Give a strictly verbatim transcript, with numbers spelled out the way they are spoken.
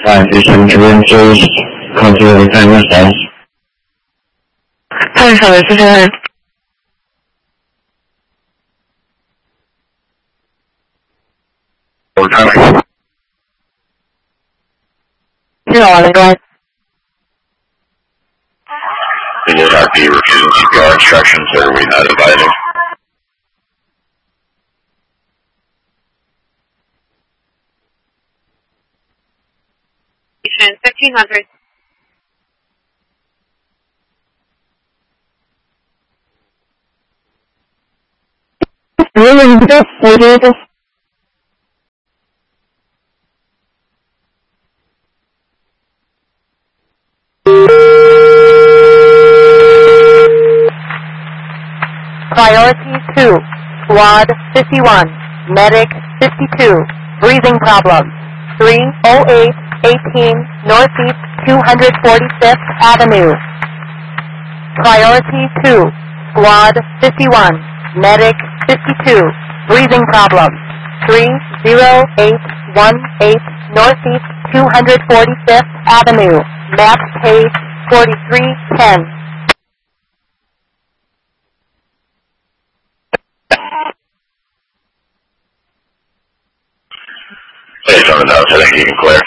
five three seven two one, please. Call zero eight nine one five. Hi, hello, this is Aaron. Over time. Zero one, go ahead. We did have the refusing C P R instructions, or are we not invited? fifteen hundred. Priority two, Squad fifty-one, Medic fifty-two, breathing problems, three oh eight eighteen Northeast two hundred forty-fifth Avenue. Priority two, Squad fifty-one, Medic fifty-two, breathing problems, three oh eight one eight Northeast two hundred forty-fifth Avenue, map page forty-three ten. Hey, someone else, I think you can clear.